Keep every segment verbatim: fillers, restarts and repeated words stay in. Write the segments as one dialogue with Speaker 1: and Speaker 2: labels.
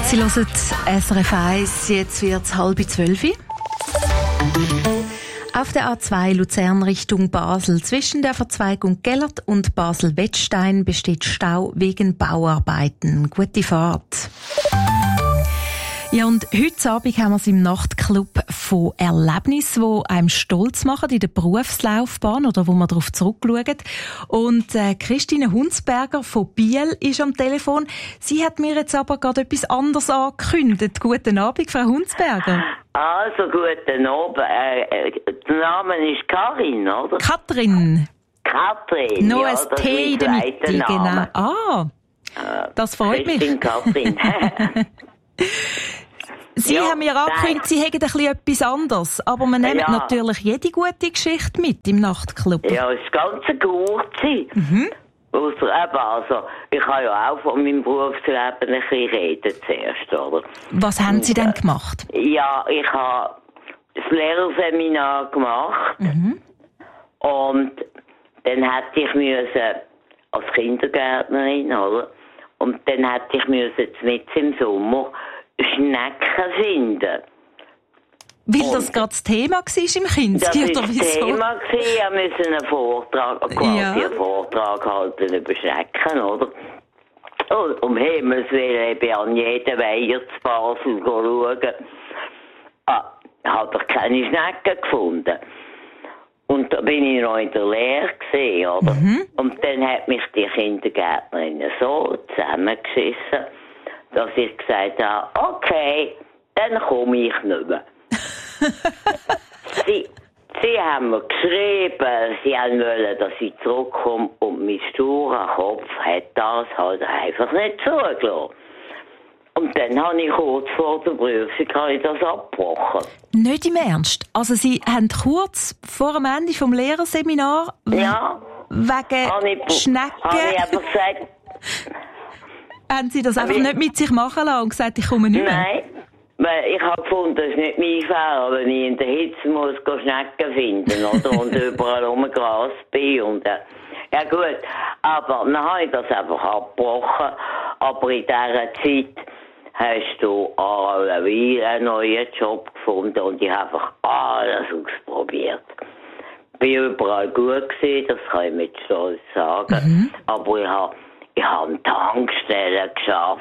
Speaker 1: Sie hören S R F eins, jetzt wird es halb zwölf. Auf der A zwei Luzern Richtung Basel zwischen der Verzweigung Gellert und Basel-Wettstein besteht Stau wegen Bauarbeiten. Gute Fahrt. Ja, und heute Abend haben wir es im Nachtclub von Erlebnissen, die einem stolz machen in der Berufslaufbahn oder wo man darauf zurückschauen. Und äh, Christine Hunsberger von Biel ist am Telefon. Sie hat mir jetzt aber gerade etwas anderes angekündigt. Guten Abend, Frau Hunsberger.
Speaker 2: Also, guten Abend. Äh, der Name ist Karin, oder?
Speaker 1: Katrin.
Speaker 2: Katrin,
Speaker 1: Noch
Speaker 2: ja,
Speaker 1: ein T in der Mitte, genau. Ah, das freut mich.
Speaker 2: Katrin.
Speaker 1: Sie
Speaker 2: ja,
Speaker 1: haben mir angekündigt, Sie hätten ein bisschen etwas anderes. Aber wir nehmen
Speaker 2: ja.
Speaker 1: natürlich jede gute Geschichte mit im Nachtclub.
Speaker 2: Ja, das ganze Kurze.
Speaker 1: Mhm.
Speaker 2: Also, eben, also, ich habe ja auch von meinem Berufsleben ein bisschen reden zuerst, oder?
Speaker 1: Was haben Sie denn gemacht?
Speaker 2: Ja, ich habe das Lehrerseminar gemacht.
Speaker 1: Mhm.
Speaker 2: Und dann hätte ich müssen, als Kindergärtnerin, oder? Und dann hätte ich müssen mit im Sommer Schnecken finden.
Speaker 1: Weil
Speaker 2: und
Speaker 1: das gerade das Thema war im Kinski, oder wieso?
Speaker 2: Das war das Thema. Wir müssen einen Vortrag, quasi
Speaker 1: ja.
Speaker 2: einen Vortrag halten über Schnecken, oder? Und um Himmels Willen, ich bin an jeden Weiher zu Basel schauen. Ah, habe ich keine Schnecken gefunden. Und da bin ich noch in der Lehre gesehen, oder? Mhm. Und dann hat mich die Kindergärtnerin so zusammengeschissen, dass ich gesagt habe, okay, dann komme ich nicht mehr. sie, sie haben mir geschrieben, sie haben wollen, dass ich zurückkomme und mein sturer Kopf hat das halt einfach nicht zugelassen. Und dann habe ich kurz vor der Prüfung habe ich das abgebrochen.
Speaker 1: Nicht im Ernst? Also Sie haben kurz vor dem Ende vom Lehrerseminar
Speaker 2: ja.
Speaker 1: wegen
Speaker 2: ich,
Speaker 1: Schnecken...
Speaker 2: Habe ich einfach gesagt...
Speaker 1: haben Sie das einfach ich, nicht mit sich machen lassen und gesagt, ich komme nicht mehr?
Speaker 2: Nein, weil ich habe gefunden, das ist nicht mein Fall, wenn ich in der Hitze muss Schnecken finden oder? Und überall um Gras bin. Und, äh, ja gut, aber dann habe ich das einfach abgebrochen. Aber in dieser Zeit hast du alle einen neuen Job gefunden und ich habe einfach alles ausprobiert. Ich bin überall gut gewesen, das kann ich mit Stolz sagen. Mhm. Aber ich habe, ich habe Tankstellen geschafft.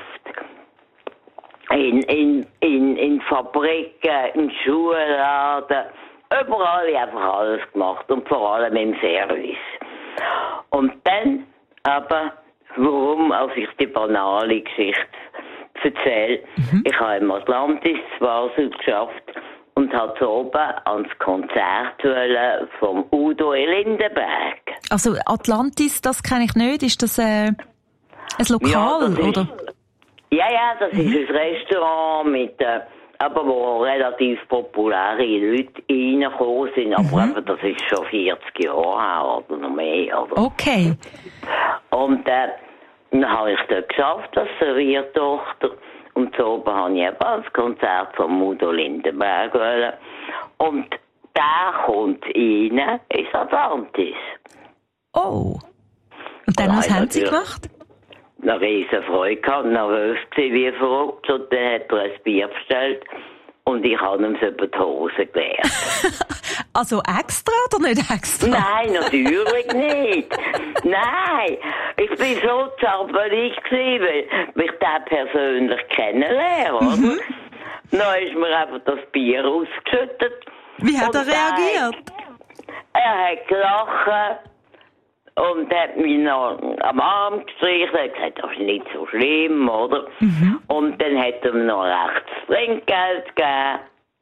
Speaker 2: In, in, in, in Fabriken, in Schulladen. Überall ich habe einfach alles gemacht und vor allem im Service. Und dann aber, warum, als ich die banale Geschichte erzähle, mhm. ich habe im Atlantis zu Basel geschafft und hatte oben ans Konzert vom Udo Lindenberg.
Speaker 1: Also Atlantis, das kenne ich nicht. Ist das äh, ein Lokal,
Speaker 2: ja, das
Speaker 1: oder?
Speaker 2: Ist, ja, ja, das mhm. ist ein Restaurant mit... Äh, aber wo relativ populäre Leute reingekommen sind. Aber mhm. das ist schon vierzig Jahre her oder noch mehr. Oder?
Speaker 1: Okay.
Speaker 2: Und äh, dann habe ich dort geschafft, als Serviertochter. Und so oben habe ich eben das Konzert von Udo Lindenberg wollen. Und der kommt rein ins Atlantis.
Speaker 1: Oh. Und dann, was haben Sie gemacht?
Speaker 2: Eine riesen Freude gehabt, nervös gewesen, wie verrückt. Und dann hat er ein Bier bestellt und ich habe ihm so über die Hose geleert.
Speaker 1: Also extra oder nicht extra?
Speaker 2: Nein, natürlich nicht. Nein, ich bin so zappelig gewesen, weil ich den persönlich kennenlerne, oder? Mhm. Dann ist mir einfach das Bier ausgeschüttet.
Speaker 1: Wie hat er reagiert?
Speaker 2: Er hat gelacht. Und hat mich noch am Arm gestrichen, hat gesagt, das ist nicht so schlimm, oder? Mhm. Und dann hat er mir noch recht Trinkgeld gegeben.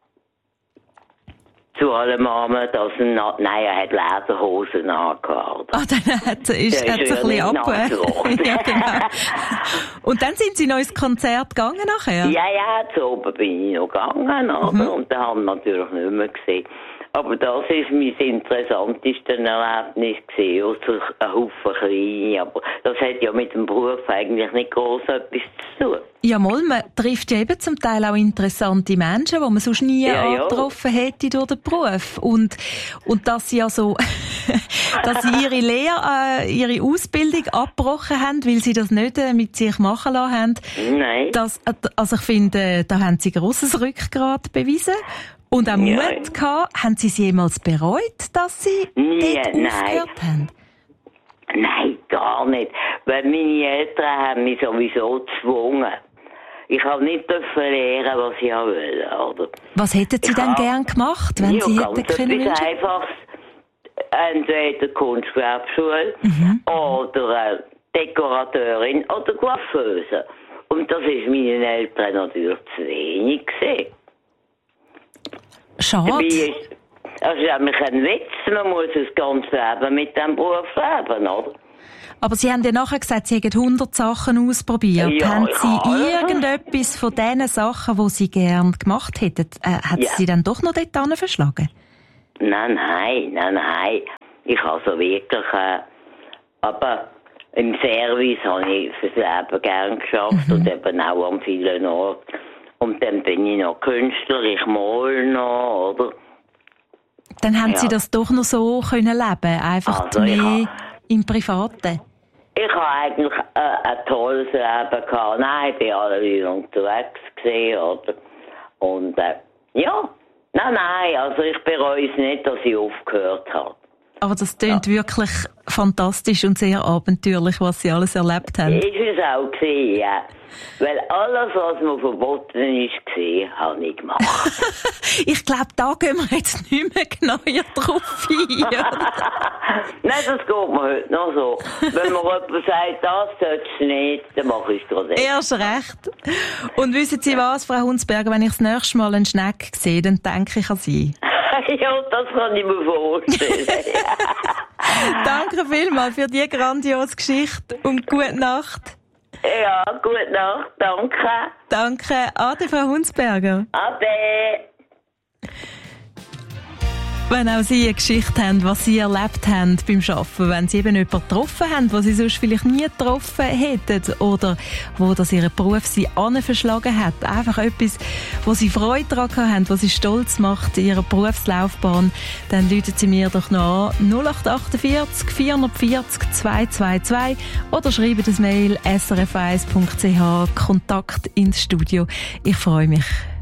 Speaker 2: Zu allem Armen, dass er noch, nein, er hat Lederhosen angehabt.
Speaker 1: Ah, dann hat, ist, hat es ein bisschen ab. Ja, genau. Und dann sind Sie noch ins Konzert gegangen nachher?
Speaker 2: Ja, ja, zu oben bin ich noch gegangen, oder? Mhm. Und da haben wir natürlich nicht mehr gesehen. Aber das war mein interessantestes Erlebnis gewesen, außer ein Haufen kleine. Aber das hat ja mit dem Beruf eigentlich nicht gross etwas zu tun.
Speaker 1: Ja, mal, man trifft ja eben zum Teil auch interessante Menschen, die man sonst nie
Speaker 2: ja, ja.
Speaker 1: angetroffen hätte durch den Beruf. Und, und dass sie ja so, dass sie ihre Lehre, äh, ihre Ausbildung abgebrochen haben, weil sie das nicht äh, mit sich machen lassen haben.
Speaker 2: Nein.
Speaker 1: Das, also ich finde, da haben sie grosses Rückgrat bewiesen. Und auch
Speaker 2: Ja.
Speaker 1: Mut gehabt. Haben sie es jemals bereut, dass sie
Speaker 2: Nie,
Speaker 1: dort
Speaker 2: nein.
Speaker 1: aufgehört haben?
Speaker 2: Nein, gar nicht. Weil meine Eltern haben mich sowieso gezwungen. Ich habe nicht dürfen lernen, was ich wollte, oder?
Speaker 1: Was hätten Sie
Speaker 2: Ich
Speaker 1: denn
Speaker 2: hab-
Speaker 1: gern gemacht, wenn
Speaker 2: ja,
Speaker 1: Sie
Speaker 2: ganz
Speaker 1: hätten können
Speaker 2: etwas
Speaker 1: wünschen?
Speaker 2: Einfaches. Entweder Kunstgewerbeschule
Speaker 1: Mhm.
Speaker 2: oder äh, Dekorateurin oder Coiffeuse. Und das ist meinen Eltern natürlich zu wenig gewesen. Dabei
Speaker 1: Schade.
Speaker 2: ist, also ist nämlich ein Witz, man muss das ganze Leben mit diesem Beruf leben, oder?
Speaker 1: Aber Sie haben ja nachher gesagt, Sie hätten hundert Sachen ausprobiert.
Speaker 2: Ja,
Speaker 1: haben
Speaker 2: ja,
Speaker 1: Sie
Speaker 2: ja.
Speaker 1: irgendetwas von diesen Sachen, die Sie gern gemacht hätten, äh, hat
Speaker 2: Ja.
Speaker 1: Sie dann doch noch dort hin verschlagen?
Speaker 2: Nein, nein, nein, nein. Ich habe so wirklich, äh, aber im Service habe ich fürs Leben gern geschafft und eben auch an vielen Orten. Und dann bin ich noch Künstler, ich male noch, oder?
Speaker 1: Dann haben
Speaker 2: Ja.
Speaker 1: Sie das doch noch so können leben, einfach
Speaker 2: Also, ich
Speaker 1: mehr
Speaker 2: ha-
Speaker 1: im Privaten.
Speaker 2: Ich habe eigentlich äh, ein tolles Leben gehabt. Nein, ich bin alle Leute unterwegs gewesen, oder? Und, äh, ja. Nein, nein, also ich bereue es nicht, dass ich aufgehört habe.
Speaker 1: Aber das klingt wirklich fantastisch und sehr abenteuerlich, was Sie alles erlebt haben.
Speaker 2: Ist es auch gewesen, ja. Weil alles, was mir verboten ist, gewesen, habe ich gemacht.
Speaker 1: Ich glaube, da gehen wir jetzt nicht mehr genauer drauf ein. oder?
Speaker 2: Nein, das geht mir heute noch so. Wenn mir jemand sagt, das sollst du nicht, dann mache ich es trotzdem.
Speaker 1: Erst recht. Und wissen Sie was, Frau Hunsberger, wenn ich das nächste Mal einen Schneck sehe, dann denke ich an Sie.
Speaker 2: Ja, das kann ich mir vorstellen.
Speaker 1: Danke vielmals für die grandiose Geschichte und gute Nacht.
Speaker 2: Ja, gute Nacht, danke.
Speaker 1: Danke. Ade, Frau Hunsberger.
Speaker 2: Ade.
Speaker 1: Wenn auch Sie eine Geschichte haben, was Sie erlebt haben beim Arbeiten, wenn Sie eben jemanden getroffen haben, den Sie sonst vielleicht nie getroffen hätten oder wo das Ihr Beruf Sie anverschlagen hat, einfach etwas, wo Sie Freude daran haben, was Sie stolz macht in Ihrer Berufslaufbahn, dann rufen Sie mir doch noch an null acht achtundvierzig vierhundertvierzig zweihundertzweiundzwanzig oder schreiben das Mail s r f eins punkt c h Kontakt ins Studio. Ich freue mich.